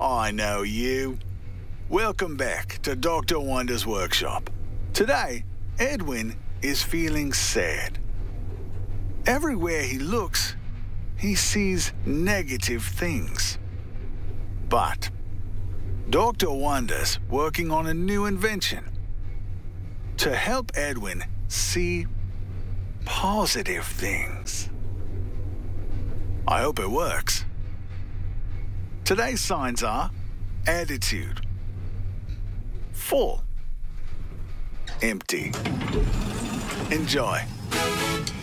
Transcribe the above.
I know you. Welcome back to Dr. Wonder's workshop. Today, Edwin is feeling sad. Everywhere he looks, he sees negative things. But Dr. Wonder's working on a new invention to help Edwin see positive things. I hope it works. Today's signs are attitude, full, empty. Enjoy.